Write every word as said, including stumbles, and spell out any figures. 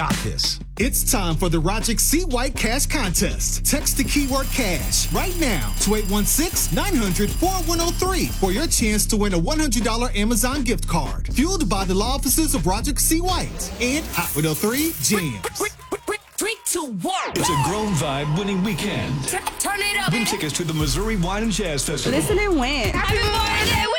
Got this. It's time for the Rogic C White Cash Contest. Text the keyword cash right now to eight one six, nine hundred, four one zero three for your chance to win a one hundred dollars Amazon gift card. Fueled by the law offices of Rogic C White and Hot one oh three Jams. Three, two, one. It's a grown vibe winning weekend. Turn it up. Win tickets to the Missouri Wine and Jazz Festival. Listen and win. Happy birthday,